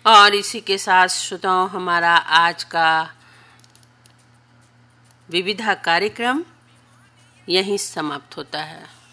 और इसी के साथ श्रोताओं हमारा आज का विविधा कार्यक्रम यहीं समाप्त होता है।